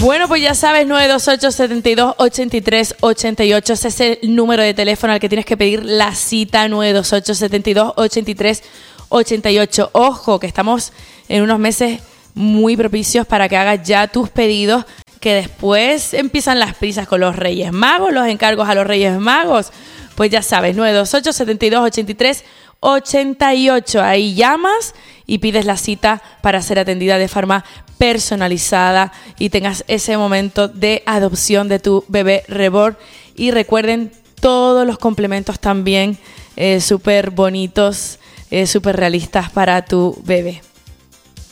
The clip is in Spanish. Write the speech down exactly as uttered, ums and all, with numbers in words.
Bueno, pues ya sabes, nueve dos ocho, siete dos, ocho tres ocho ocho. Ese es el número de teléfono al que tienes que pedir la cita, nueve dos ocho, siete dos, ocho tres ocho ocho. Ojo, que estamos en unos meses muy propicios para que hagas ya tus pedidos, que después empiezan las prisas con los Reyes Magos, los encargos a los Reyes Magos. Pues ya sabes, nueve dos ocho, siete dos, ocho tres ocho ocho. Ahí llamas y pides la cita para ser atendida de forma personalizada y tengas ese momento de adopción de tu bebé reborn. Y recuerden todos los complementos también eh, súper bonitos, eh, súper realistas para tu bebé.